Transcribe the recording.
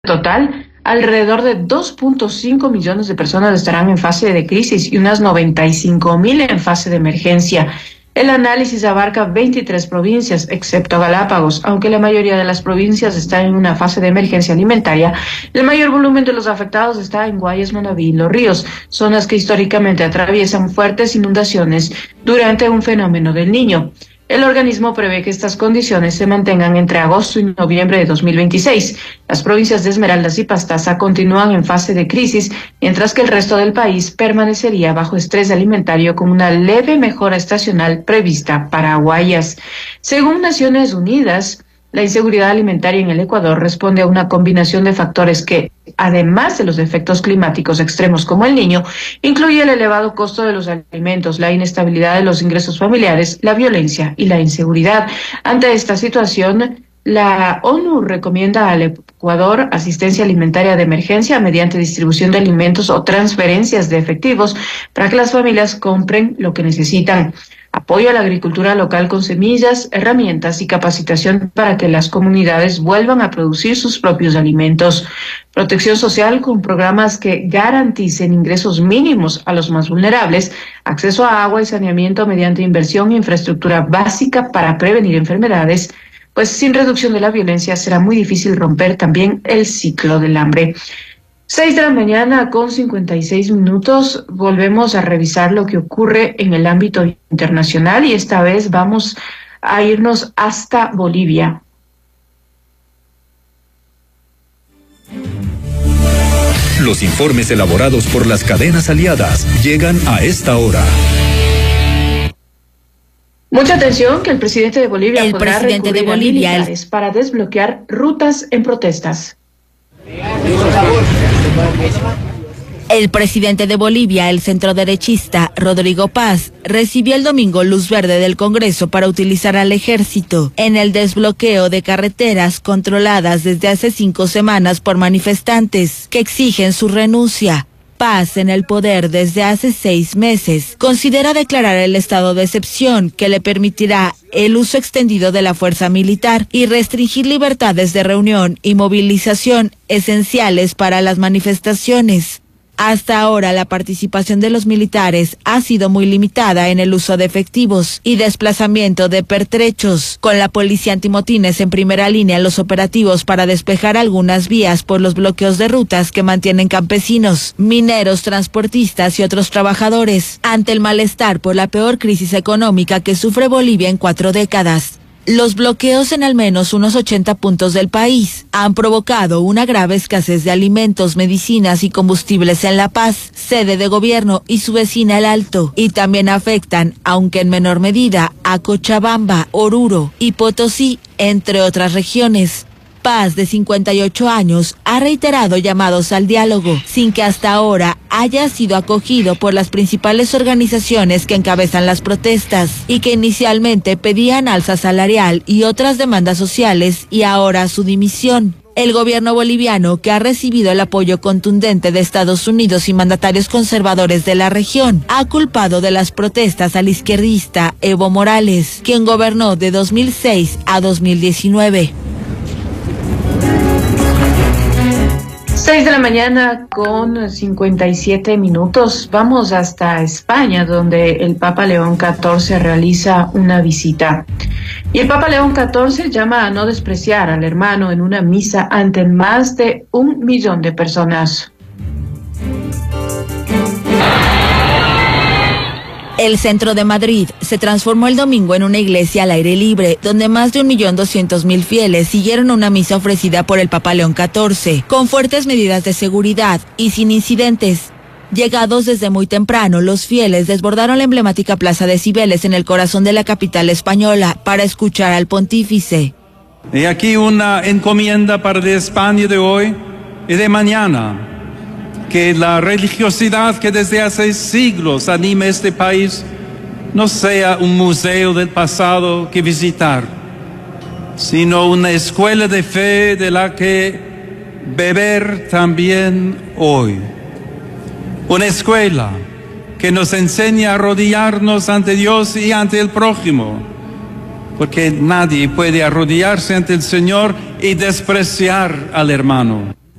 total, alrededor de 2.5 millones de personas estarán en fase de crisis y unas 95.000 en fase de emergencia. El análisis abarca 23 provincias, excepto Galápagos. Aunque la mayoría de las provincias están en una fase de emergencia alimentaria, el mayor volumen de los afectados está en Guayas, Manabí y Los Ríos, zonas que históricamente atraviesan fuertes inundaciones durante un fenómeno del Niño. El organismo prevé que estas condiciones se mantengan entre agosto y noviembre de 2026. Las provincias de Esmeraldas y Pastaza continúan en fase de crisis, mientras que el resto del país permanecería bajo estrés alimentario con una leve mejora estacional prevista para Guayas. Según Naciones Unidas, la inseguridad alimentaria en el Ecuador responde a una combinación de factores que, además de los efectos climáticos extremos como el Niño, incluye el elevado costo de los alimentos, la inestabilidad de los ingresos familiares, la violencia y la inseguridad. Ante esta situación, la ONU recomienda al Ecuador asistencia alimentaria de emergencia mediante distribución de alimentos o transferencias de efectivos para que las familias compren lo que necesitan. Apoyo a la agricultura local con semillas, herramientas y capacitación para que las comunidades vuelvan a producir sus propios alimentos. Protección social con programas que garanticen ingresos mínimos a los más vulnerables, acceso a agua y saneamiento mediante inversión en infraestructura básica para prevenir enfermedades, pues sin reducción de la violencia será muy difícil romper también el ciclo del hambre. 6 de la mañana con 56 minutos, volvemos a revisar lo que ocurre en el ámbito internacional y esta vez vamos a irnos hasta Bolivia. Los informes elaborados por las cadenas aliadas llegan a esta hora. Mucha atención que el presidente de Bolivia podrá recurrir a militares para desbloquear rutas en protestas. El presidente de Bolivia, el centroderechista Rodrigo Paz, recibió el domingo luz verde del Congreso para utilizar al ejército en el desbloqueo de carreteras controladas desde hace 5 semanas por manifestantes que exigen su renuncia. Paz, en el poder desde hace 6 meses, considera declarar el estado de excepción que le permitirá el uso extendido de la fuerza militar y restringir libertades de reunión y movilización esenciales para las manifestaciones. Hasta ahora la participación de los militares ha sido muy limitada en el uso de efectivos y desplazamiento de pertrechos, con la policía antimotines en primera línea en los operativos para despejar algunas vías por los bloqueos de rutas que mantienen campesinos, mineros, transportistas y otros trabajadores, ante el malestar por la peor crisis económica que sufre Bolivia en 4 décadas. Los bloqueos en al menos unos 80 puntos del país han provocado una grave escasez de alimentos, medicinas y combustibles en La Paz, sede de gobierno, y su vecina El Alto, y también afectan, aunque en menor medida, a Cochabamba, Oruro y Potosí, entre otras regiones. Paz, de 58 años, ha reiterado llamados al diálogo, sin que hasta ahora haya sido acogido por las principales organizaciones que encabezan las protestas y que inicialmente pedían alza salarial y otras demandas sociales y ahora su dimisión. El gobierno boliviano, que ha recibido el apoyo contundente de Estados Unidos y mandatarios conservadores de la región, ha culpado de las protestas al izquierdista Evo Morales, quien gobernó de 2006 a 2019. 6 de la mañana con 57 minutos. Vamos hasta España, donde el Papa León XIV realiza una visita. Y el Papa León XIV llama a no despreciar al hermano en una misa ante más de 1 millón de personas. El centro de Madrid se transformó el domingo en una iglesia al aire libre, donde más de 1.200.000 fieles siguieron una misa ofrecida por el Papa León XIV, con fuertes medidas de seguridad y sin incidentes. Llegados desde muy temprano, los fieles desbordaron la emblemática Plaza de Cibeles en el corazón de la capital española para escuchar al pontífice. He aquí una encomienda para la España de hoy y de mañana. Que la religiosidad que desde hace siglos anima este país no sea un museo del pasado que visitar, sino una escuela de fe de la que beber también hoy. Una escuela que nos enseña a arrodillarnos ante Dios y ante el prójimo, porque nadie puede arrodillarse ante el Señor y despreciar al hermano.